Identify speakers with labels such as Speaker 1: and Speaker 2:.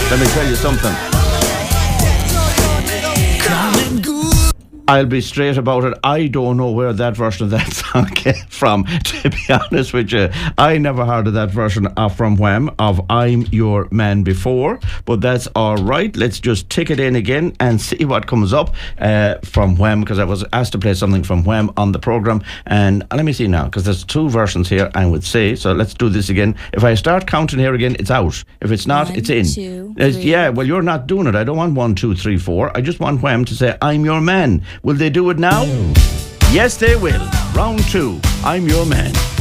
Speaker 1: Let me tell you something. I'll be straight about it. I don't know where that version of that song came from, to be honest with you. I never heard of that version from Wham of I'm Your Man before, but that's all right. Let's just tick it in again and see what comes up from Wham, because I was asked to play something from Wham on the programme. And let me see now, because there's two versions here, I would say. So let's do this again. If I start counting here again, it's out. If it's not, it's in.
Speaker 2: 1, 2, 3.
Speaker 1: Yeah, well, you're not doing it. I don't want 1, 2, 3, 4. I just want Wham to say I'm Your Man. Will they do it now? Yes, they will. Round 2. I'm Your Man.